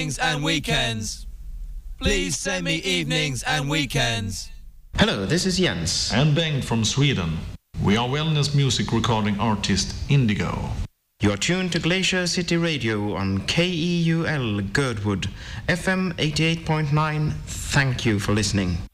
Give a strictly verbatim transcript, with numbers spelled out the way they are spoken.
and weekends. Please send me evenings and weekends. Hello, this is Jens. And Bengt from Sweden. We are wellness music recording artist Indigo. You are tuned to Glacier City Radio on K E U L Girdwood, F M eighty-eight point nine. Thank you for listening.